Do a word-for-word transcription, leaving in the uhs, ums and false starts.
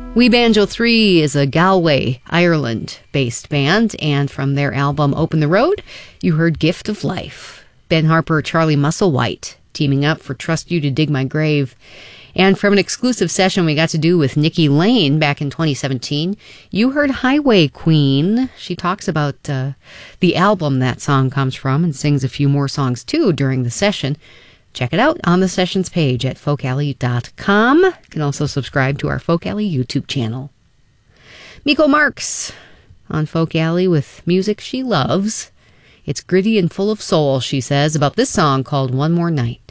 We Banjo three is a Galway, Ireland-based band, and from their album Open the Road, you heard Gift of Life. Ben Harper, Charlie Musselwhite, teaming up for Trust You to Dig My Grave. And from an exclusive session we got to do with Nikki Lane back in twenty seventeen, you heard Highway Queen. She talks about uh, the album that song comes from and sings a few more songs too during the session. Check it out on the sessions page at folk alley dot com. You can also subscribe to our Folk Alley YouTube channel. Miko Marks on Folk Alley with music she loves. It's gritty and full of soul, she says, about this song called One More Night.